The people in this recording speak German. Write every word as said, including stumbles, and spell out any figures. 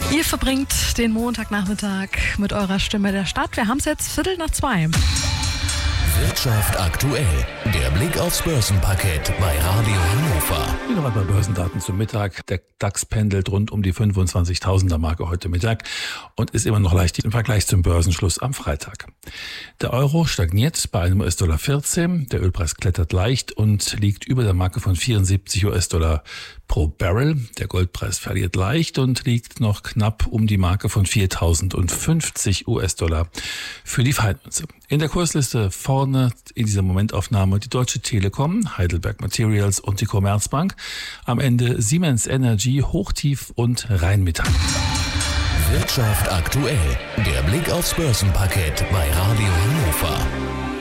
Ihr verbringt den Montagnachmittag mit eurer Stimme der Stadt. Wir haben es jetzt Viertel nach zwei. Wirtschaft aktuell. Der Blick aufs Börsenparkett bei Radio Hannover. Wieder mal bei Börsendaten zum Mittag. Der DAX pendelt rund um die fünfundzwanzigtausender Marke heute Mittag und ist immer noch leicht im Vergleich zum Börsenschluss am Freitag. Der Euro stagniert bei einem U S-Dollar vierzehn. Der Ölpreis klettert leicht und liegt über der Marke von vierundsiebzig US-Dollar pro Barrel. Der Goldpreis verliert leicht und liegt noch knapp um die Marke von viertausendfünfzig US-Dollar für die Feinunze. In der Kursliste vorne in dieser Momentaufnahme die Deutsche Telekom, Heidelberg Materials und die Commerzbank. Am Ende Siemens Energy, Hochtief und Rheinmetall. Wirtschaft aktuell. Der Blick aufs Börsenparkett bei Radio Hannover.